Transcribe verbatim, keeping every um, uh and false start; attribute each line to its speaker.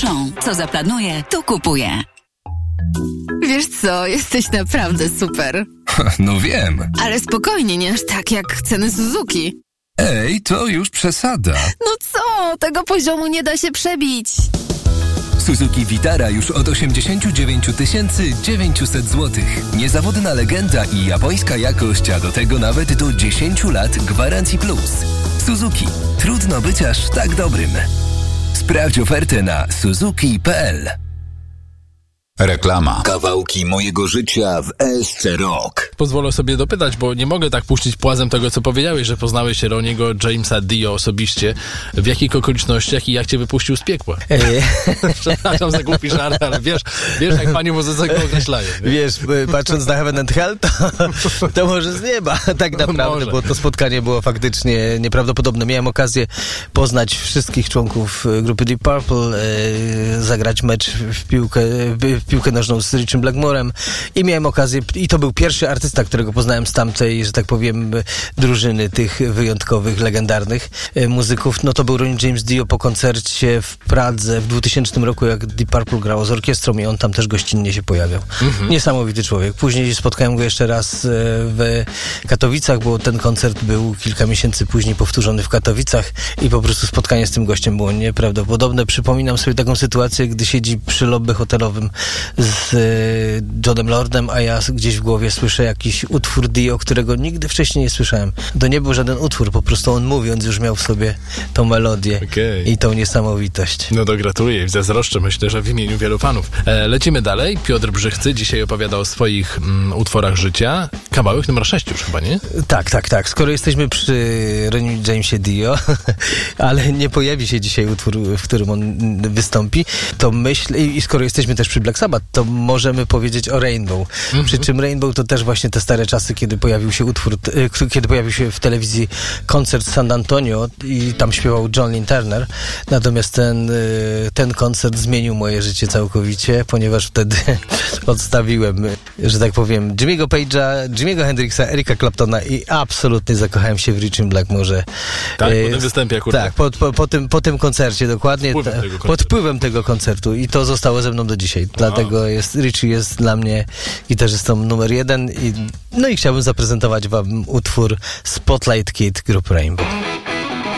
Speaker 1: Auchan. Co zaplanuje, to kupuje.
Speaker 2: Wiesz co, jesteś naprawdę super.
Speaker 3: No wiem.
Speaker 2: Ale spokojnie, nie aż tak jak ceny Suzuki.
Speaker 3: Ej, to już przesada.
Speaker 2: No co, tego poziomu nie da się przebić.
Speaker 3: Suzuki Vitara już od osiemdziesiąt dziewięć tysięcy dziewięćset złotych. Niezawodna legenda i japońska jakość, a do tego nawet do dziesięć lat gwarancji plus. Suzuki. Trudno być aż tak dobrym. Sprawdź ofertę na suzuki kropka p l.
Speaker 4: Reklama.
Speaker 5: Kawałki mojego życia w E S C Rock.
Speaker 6: Pozwolę sobie dopytać, bo nie mogę tak puścić płazem tego, co powiedziałeś, że poznałeś Roniego Jamesa Dio osobiście. W jakich okolicznościach i jak cię wypuścił z piekła? Przepraszam za głupi żart, ale wiesz, wiesz jak pani muzycy go określają.
Speaker 7: Wiesz, patrząc na Heaven and Hell, to, to może z nieba tak naprawdę,
Speaker 6: Może.
Speaker 7: bo to spotkanie było faktycznie nieprawdopodobne. Miałem okazję poznać wszystkich członków grupy Deep Purple, e, zagrać mecz w piłkę, w piłkę nożną z Richem Blackmorem i miałem okazję, i to był pierwszy artysta, którego poznałem z tamtej, że tak powiem, drużyny tych wyjątkowych, legendarnych e, muzyków. No to był Ronnie James Dio po koncercie w Pradze w dwutysięcznym roku, jak Deep Purple grało z orkiestrą i on tam też gościnnie się pojawiał. Mhm. Niesamowity człowiek. Później spotkałem go jeszcze raz w Katowicach, bo ten koncert był kilka miesięcy później powtórzony w Katowicach i po prostu spotkanie z tym gościem było nieprawdopodobne. Przypominam sobie taką sytuację, gdy siedzi przy lobby hotelowym z Johnem Lordem, a ja gdzieś w głowie słyszę jakiś utwór Dio, którego nigdy wcześniej nie słyszałem. To nie był żaden utwór, po prostu on mówiąc już miał w sobie tą melodię
Speaker 6: okay.
Speaker 7: i tą niesamowitość.
Speaker 6: No to gratuluję i zazdroszczę, myślę, że w imieniu wielu fanów. E, lecimy dalej. Piotr Brzychcy dzisiaj opowiada o swoich mm, utworach życia. Kawałek numer sześć już chyba, nie?
Speaker 7: Tak, tak, tak. Skoro jesteśmy przy Ronnie Jamesie Dio, ale nie pojawi się dzisiaj utwór, w którym on wystąpi, to myślę, i skoro jesteśmy też przy Black Sabbath, to możemy powiedzieć o Rainbow. Mm-hmm. Przy czym Rainbow to też właśnie te stare czasy, kiedy pojawił się utwór, t- kiedy pojawił się w telewizji koncert San Antonio i tam śpiewał John Lynn Turner. Natomiast ten, ten koncert zmienił moje życie całkowicie, ponieważ wtedy odstawiłem, że tak powiem, Jimmy'ego Page'a, Jimmy'ego Hendrixa, Erika Claptona i absolutnie zakochałem się w Richie Blackmorze.
Speaker 6: Tak, po tym występie akurat.
Speaker 7: Tak, po, po, po, tym, po tym koncercie dokładnie.
Speaker 6: Pod wpływem, tego
Speaker 7: pod wpływem tego koncertu i to zostało ze mną do dzisiaj. Dlatego jest, Richie jest dla mnie gitarzystą numer jeden i, no i chciałbym zaprezentować wam utwór Spotlight Kid grupy Rainbow.